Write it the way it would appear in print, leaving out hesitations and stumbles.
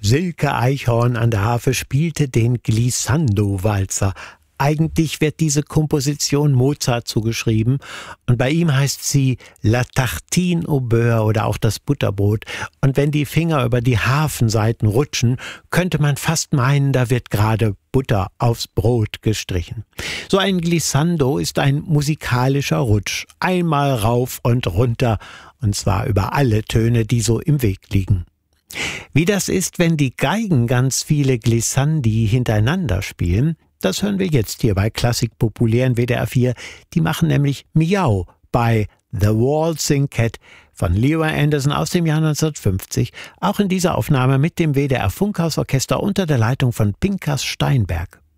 Silke Eichhorn an der Harfe spielte den Glissando-Walzer. Eigentlich wird diese Komposition Mozart zugeschrieben und bei ihm heißt sie La Tartine au Beurre oder auch das Butterbrot. Und wenn die Finger über die Harfensaiten rutschen, könnte man fast meinen, da wird gerade Butter aufs Brot gestrichen. So ein Glissando ist ein musikalischer Rutsch. Einmal rauf und runter, und zwar über alle Töne, die so im Weg liegen. Wie das ist, wenn die Geigen ganz viele Glissandi hintereinander spielen, das hören wir jetzt hier bei Klassik populär in WDR 4. Die machen nämlich Miau bei The Waltzing Cat von Leroy Anderson aus dem Jahr 1950. Auch in dieser Aufnahme mit dem WDR Funkhausorchester unter der Leitung von Pinkas Steinberg.